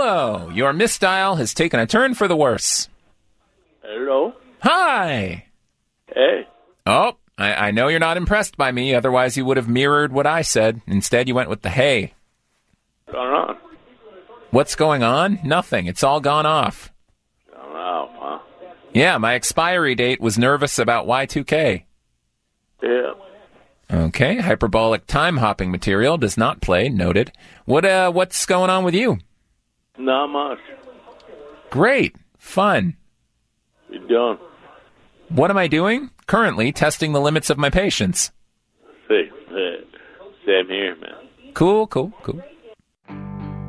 Hello. Your misdial has taken a turn for the worse. Hello? Hi. Hey. Oh, I know you're not impressed by me. Otherwise, you would have mirrored what I said. Instead, you went with the hey. What's going on? What's going on? Nothing. It's all gone off. Gone off, huh? Yeah, my expiry date was nervous about Y2K. Yeah. Okay, hyperbolic time-hopping material does not play. Noted. What's going on with you? Not much. Great. Fun. You doing? What am I doing? Currently testing the limits of my patience. See, same here, man. Cool.